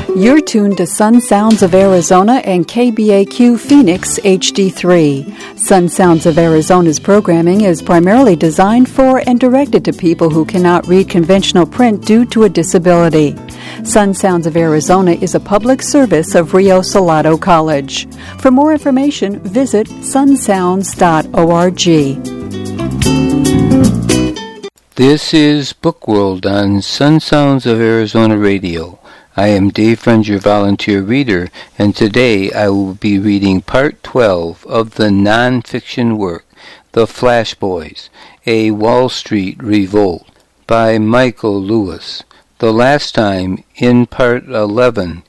You're tuned to Sun Sounds of Arizona and KBAQ Phoenix HD3. Sun Sounds of Arizona's programming is primarily designed for and directed to people who cannot read conventional print due to a disability. Sun Sounds of Arizona is a public service of Rio Salado College. For more information, visit sunsounds.org. This is Bookworld on Sun Sounds of Arizona Radio. I am Dave Friends, your volunteer reader, and today I will be reading Part 12 of the non-fiction work, The Flash Boys, A Wall Street Revolt, by Michael Lewis. The last time, in Part 11,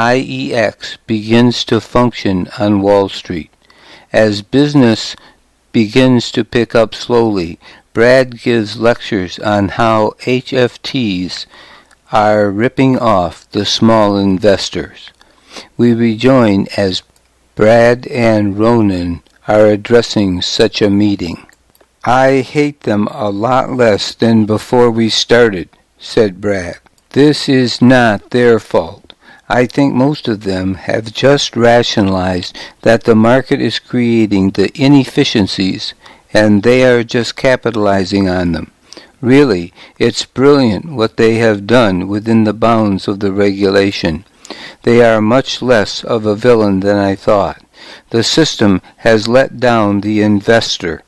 IEX begins to function on Wall Street. As business begins to pick up slowly, Brad gives lectures on how HFTs are ripping off the small investors. We rejoin as Brad and Ronan are addressing such a meeting. "I hate them a lot less than before we started," said Brad. "This is not their fault. I think most of them have just rationalized that the market is creating the inefficiencies and they are just capitalizing on them. Really, it's brilliant what they have done within the bounds of the regulation. They are much less of a villain than I thought. The system has let down the investor."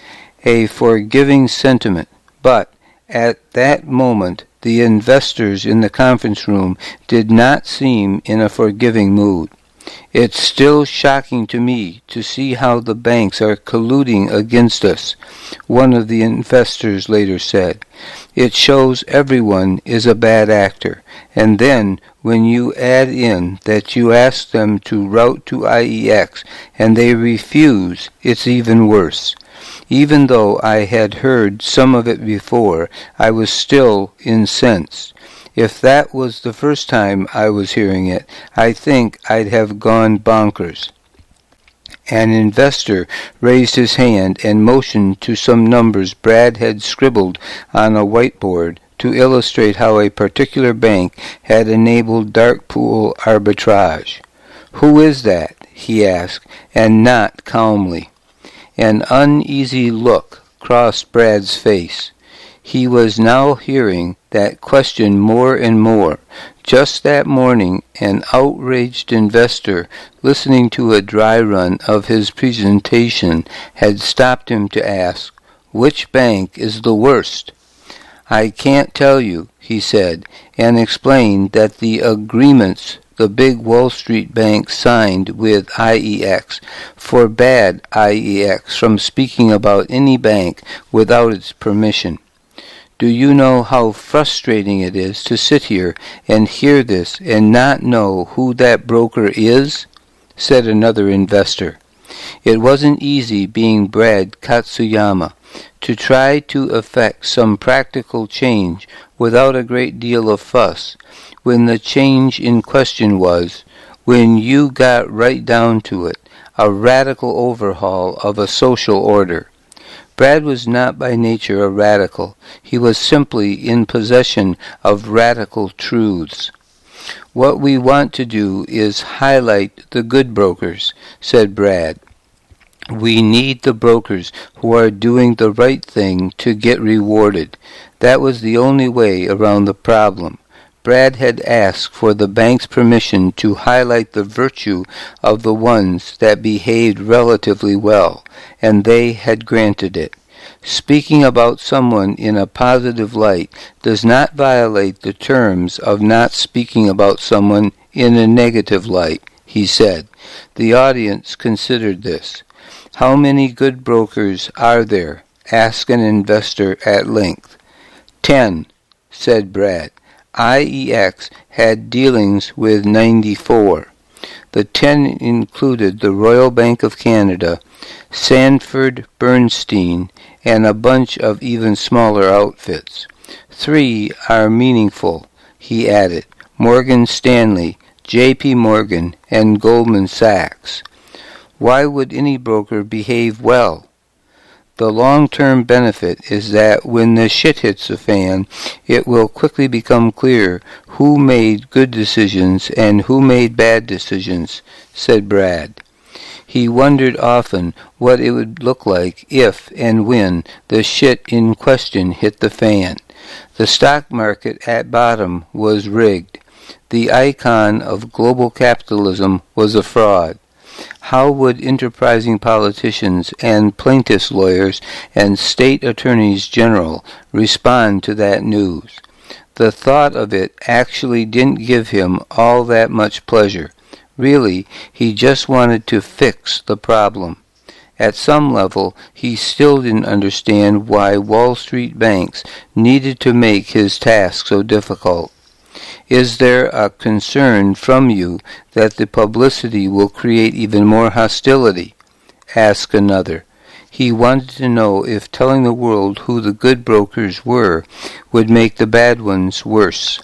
A forgiving sentiment, but at that moment the investors in the conference room did not seem in a forgiving mood. "It's still shocking to me to see how the banks are colluding against us," one of the investors later said. "It shows everyone is a bad actor, and then when you add in that you ask them to route to IEX and they refuse, it's even worse. Even though I had heard some of it before, I was still incensed. If that was the first time I was hearing it, I think I'd have gone bonkers." An investor raised his hand and motioned to some numbers Brad had scribbled on a whiteboard to illustrate how a particular bank had enabled dark pool arbitrage. "Who is that?" he asked, and not calmly. An uneasy look crossed Brad's face. He was now hearing that question more and more. Just that morning, an outraged investor listening to a dry run of his presentation had stopped him to ask, "Which bank is the worst?" "I can't tell you," he said, and explained that the agreements the big Wall Street bank signed with IEX forbade IEX from speaking about any bank without its permission. "Do you know how frustrating it is to sit here and hear this and not know who that broker is?" said another investor. It wasn't easy being Brad Katsuyama to try to effect some practical change without a great deal of fuss, when the change in question was, when you got right down to it, a radical overhaul of a social order. Brad was not by nature a radical. He was simply in possession of radical truths. "What we want to do is highlight the good brokers," said Brad. "We need the brokers who are doing the right thing to get rewarded. That was the only way around the problem." Brad had asked for the bank's permission to highlight the virtue of the ones that behaved relatively well, and they had granted it. Speaking about someone in a positive light does not violate the terms of not speaking about someone in a negative light, he said. The audience considered this. "How many good brokers are there?" asked an investor at length. 10, said Brad. IEX had dealings with 94. The 10 included the Royal Bank of Canada, Sanford Bernstein, and a bunch of even smaller outfits. 3 are meaningful, he added, Morgan Stanley, J.P. Morgan, and Goldman Sachs. Why would any broker behave well? The long-term benefit is that when the shit hits the fan, it will quickly become clear who made good decisions and who made bad decisions, said Brad. He wondered often what it would look like if and when the shit in question hit the fan. The stock market at bottom was rigged. The icon of global capitalism was a fraud. How would enterprising politicians and plaintiffs' lawyers and state attorneys general respond to that news? The thought of it actually didn't give him all that much pleasure. Really, he just wanted to fix the problem. At some level, he still didn't understand why Wall Street banks needed to make his task so difficult. Is there a concern from you that the publicity will create even more hostility? Asked another. He wanted to know if telling the world who the good brokers were would make the bad ones worse.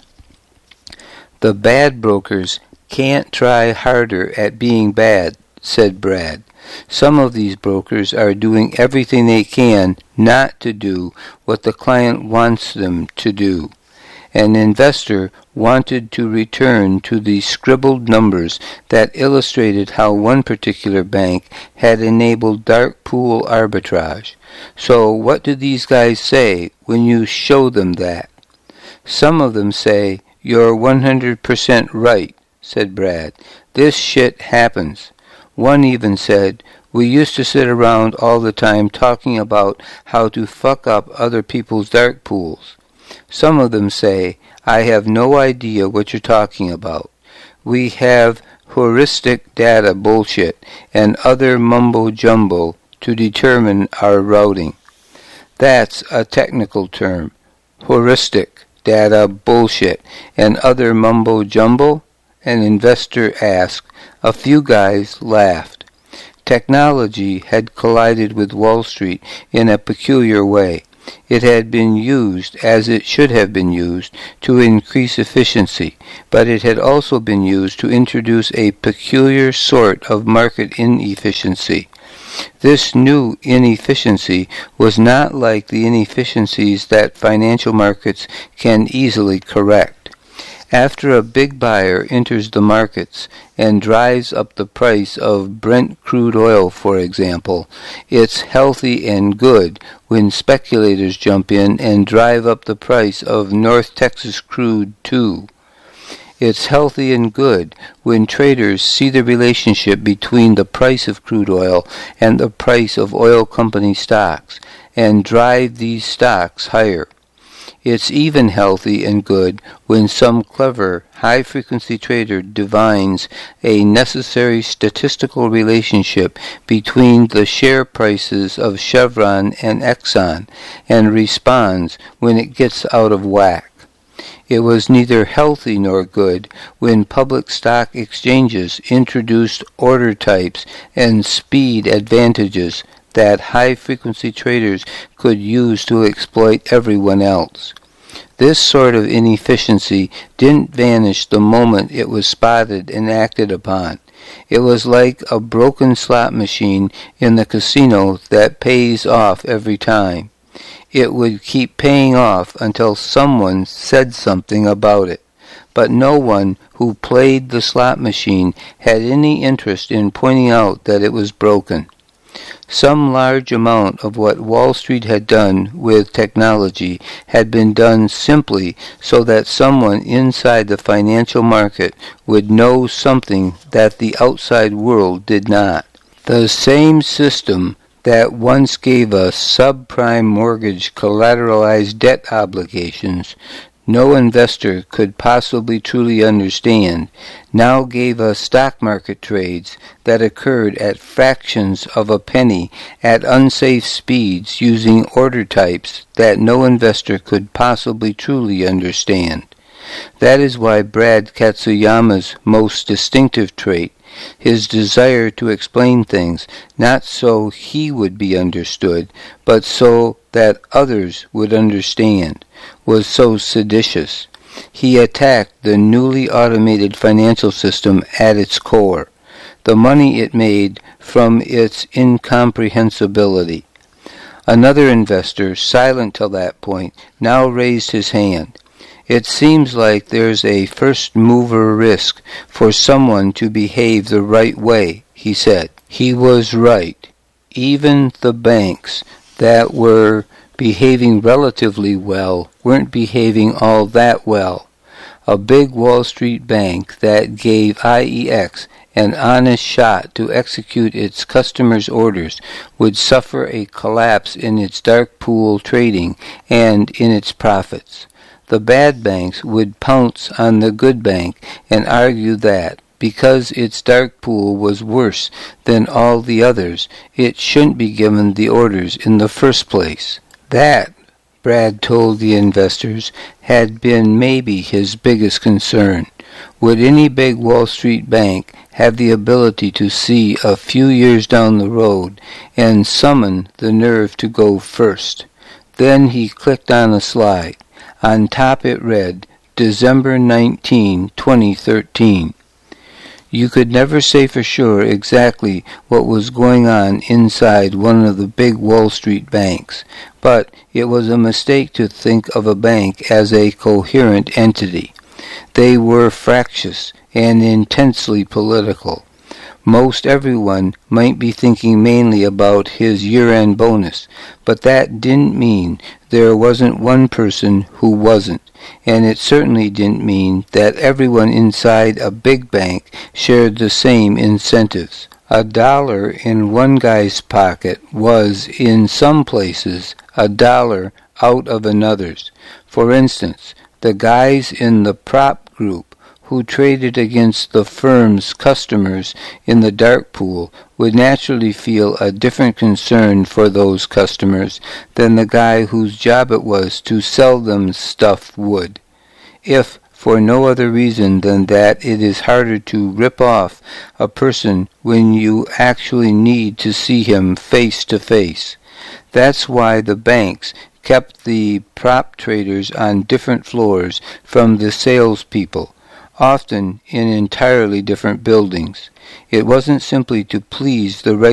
The bad brokers can't try harder at being bad, said Brad. Some of these brokers are doing everything they can not to do what the client wants them to do. An investor wanted to return to the scribbled numbers that illustrated how one particular bank had enabled dark pool arbitrage. So what do these guys say when you show them that? Some of them say, "You're 100% right," said Brad. "This shit happens." One even said, "We used to sit around all the time talking about how to fuck up other people's dark pools." Some of them say, "I have no idea what you're talking about. We have heuristic data bullshit and other mumbo-jumbo to determine our routing." That's a technical term. Heuristic data bullshit and other mumbo-jumbo? An investor asked. A few guys laughed. Technology had collided with Wall Street in a peculiar way. It had been used, as it should have been used, to increase efficiency, but it had also been used to introduce a peculiar sort of market inefficiency. This new inefficiency was not like the inefficiencies that financial markets can easily correct. After a big buyer enters the markets and drives up the price of Brent crude oil, for example, it's healthy and good when speculators jump in and drive up the price of North Texas crude too. It's healthy and good when traders see the relationship between the price of crude oil and the price of oil company stocks and drive these stocks higher. It's even healthy and good when some clever, high-frequency trader divines a necessary statistical relationship between the share prices of Chevron and Exxon and responds when it gets out of whack. It was neither healthy nor good when public stock exchanges introduced order types and speed advantages that high-frequency traders could use to exploit everyone else. This sort of inefficiency didn't vanish the moment it was spotted and acted upon. It was like a broken slot machine in the casino that pays off every time. It would keep paying off until someone said something about it. But no one who played the slot machine had any interest in pointing out that it was broken. Some large amount of what Wall Street had done with technology had been done simply so that someone inside the financial market would know something that the outside world did not. The same system that once gave us subprime mortgage collateralized debt obligations no investor could possibly truly understand, now gave us stock market trades that occurred at fractions of a penny at unsafe speeds using order types that no investor could possibly truly understand. That is why Brad Katsuyama's most distinctive trait, his desire to explain things not so he would be understood, but so that others would understand, was so seditious. He attacked the newly automated financial system at its core, the money it made from its incomprehensibility. Another investor, silent till that point, now raised his hand. It seems like there's a first-mover risk for someone to behave the right way, he said. He was right. Even the banks that were behaving relatively well weren't behaving all that well. A big Wall Street bank that gave IEX an honest shot to execute its customers' orders would suffer a collapse in its dark pool trading and in its profits. The bad banks would pounce on the good bank and argue that, because its dark pool was worse than all the others, it shouldn't be given the orders in the first place. That, Brad told the investors, had been maybe his biggest concern. Would any big Wall Street bank have the ability to see a few years down the road and summon the nerve to go first? Then he clicked on a slide. On top it read, December 19, 2013. You could never say for sure exactly what was going on inside one of the big Wall Street banks, but it was a mistake to think of a bank as a coherent entity. They were fractious and intensely political. Most everyone might be thinking mainly about his year-end bonus, but that didn't mean there wasn't one person who wasn't, and it certainly didn't mean that everyone inside a big bank shared the same incentives. $1 in one guy's pocket was, in some places, $1 out of another's. For instance, the guys in the prop group who traded against the firm's customers in the dark pool would naturally feel a different concern for those customers than the guy whose job it was to sell them stuff would, if for no other reason than that it is harder to rip off a person when you actually need to see him face to face. That's why the banks kept the prop traders on different floors from the salespeople, often in entirely different buildings. It wasn't simply to please the